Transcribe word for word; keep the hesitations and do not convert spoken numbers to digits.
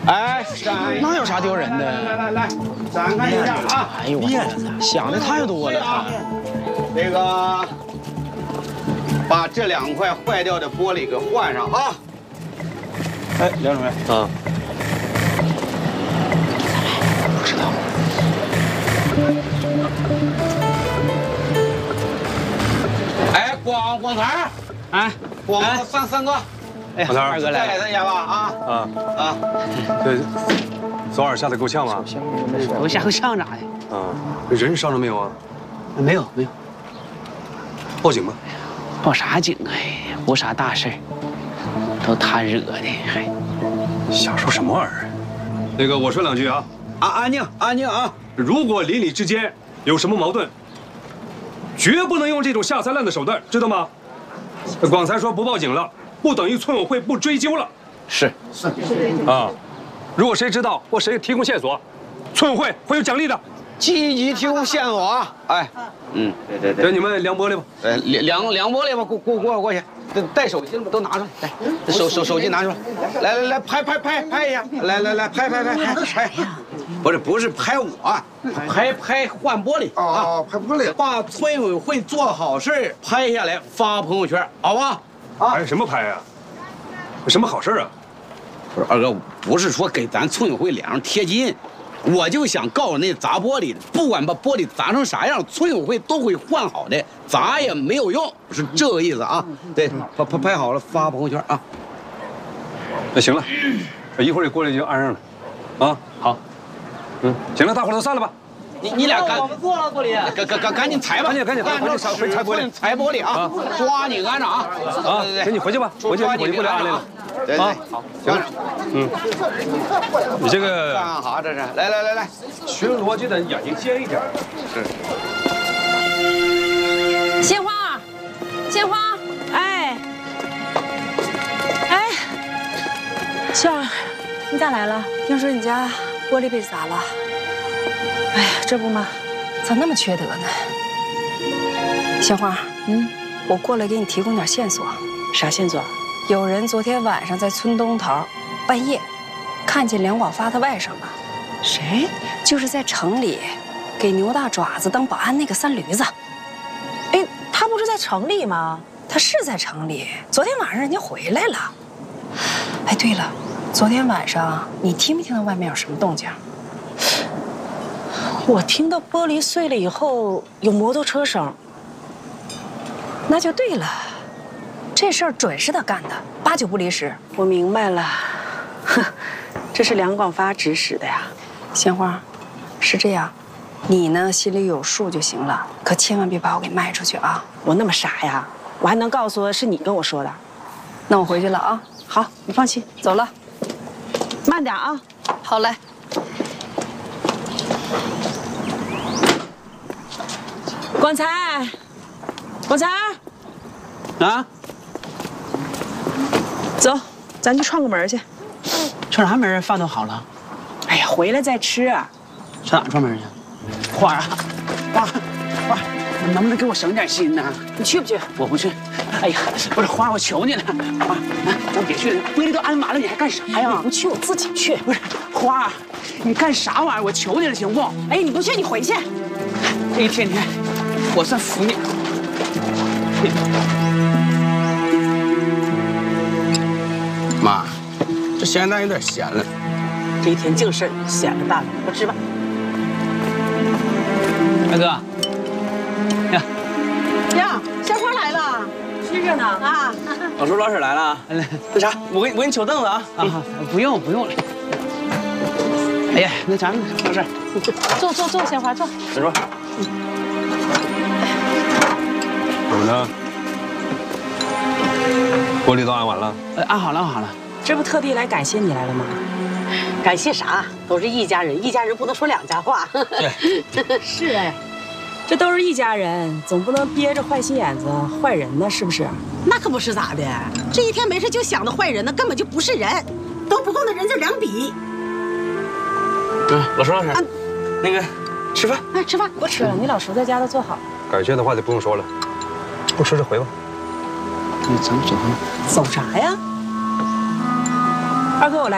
哎，哪有啥丢人的？ 来来来，展开一下啊！ 哎呦我天，想的太多了。他这个，把这两块坏掉的玻璃给换上啊！ 哎，梁主任啊， 不知道。 哎，光光才， 哎， 光三三哥， 哎， 光才二哥来了。 再来一下吧啊啊啊！ 这昨晚吓得够呛吗？ 我吓够呛咋的？ 啊，人伤着没有啊？ 没有没有， 报警吧。 报啥警啊？无啥大事儿，都他惹的，还瞎说什么玩意儿？那个，我说两句啊。 啊，安静安静啊！ 如果邻里之间有什么矛盾，绝不能用这种下三滥的手段，知道吗？广才说不报警了，不等于村委会不追究了。 是是啊，如果谁知道或谁提供线索，村委会会有奖励的。 积极提供线索啊！哎，嗯，对对对， 给你们量玻璃吧。 呃，量量量玻璃吧，过过过过去，带手机了吗？都拿出来，来，手手手机拿出来，来来来，拍拍拍拍一下，来来来，拍拍拍拍拍，不是不是拍我，拍拍换玻璃啊，拍玻璃，把村委会做好事拍下来发朋友圈，好吧？ 啊，拍什么拍啊？什么好事啊？ 不是二哥，不是说给咱村委会脸上贴金。我就想告诉那砸玻璃的，不管把玻璃砸成啥样，村委会都会换好的，砸也没有用，是这个意思啊。对，拍拍拍好了发朋友圈啊。 那行了，一会儿这玻璃就安上了，啊，好，嗯，行了，大伙儿都散了吧。 你你俩赶， 我们做了玻璃， 赶赶赶赶紧裁吧， 赶紧赶紧按照赶紧裁玻璃， 裁玻璃啊，抓紧安上啊。 啊，行，你回去吧，回去一会儿就过来安来了。 对对，好，行， 嗯，你这个干啥这是？来来来来， 寻逻辑的眼睛尖一点。 是。鲜花，鲜花，哎，哎，秀儿，你咋来了？ 听说你家玻璃被砸了。哎呀，这不嘛，咋那么缺德呢？鲜花，嗯，我过来给你提供点线索。 啥线索？ 有人昨天晚上在村东头半夜，看见梁广发他外甥了。 谁？ 就是在城里给牛大爪子当保安那个三驴子。 哎，他不是在城里吗？ 他是在城里，昨天晚上人家回来了。哎，对了，昨天晚上你听没听到外面有什么动静？ 我听到玻璃碎了以后有摩托车声。 那就对了。这事儿准是他干的，八九不离十。 我明白了，哼，这是梁广发指使的呀。 鲜花，是这样，你呢心里有数就行了，可千万别把我给卖出去啊！ 我那么傻呀？我还能告诉我是你跟我说的？ 那我回去了啊。 好，你放心， 走了， 慢点啊。 好嘞。 广才，广才， 啊， 走，咱去串个门去。 串啥门？饭都好了。 哎呀，回来再吃啊。 上哪串门去？花儿啊，花儿，花儿，你能不能给我省点心呢？ 你去不去？ 我不去。哎呀，不是花儿，我求你了，花儿，咱别去了。玻璃都安完了，你还干啥呀？ 你不去，我自己去。 不是，花儿，你干啥玩意儿？我求你了，行不？ 哎，你不去，你回去。 这一天天，我算服你了。 妈，这咸蛋有点咸了。 这一天净事儿，闲了蛋了，快吃吧。 大哥，呀， 呀，鲜花来了，吃着呢啊。 老叔老婶来了，那啥，我给我给你取凳子啊。啊，不用不用了。哎呀，那啥，老婶， 坐坐坐，鲜花坐。 小叔， 怎么呢？玻璃都安完了？ 呃，安好了，安好了。 这不特地来感谢你来了吗？感谢啥？都是一家人，一家人不能说两家话。 对， 是哎，这都是一家人，总不能憋着坏心眼子坏人呢，是不是？ 那可不是咋的，这一天没事就想着坏人，那根本就不是人，都不够那人字两笔。 嗯，老叔老婶，那个吃饭。 哎，吃饭，不吃了，你老叔在家都做好。 感谢的话就不用说了，不吃就回吧。 那咱们走吧。 走啥呀？二哥，我来。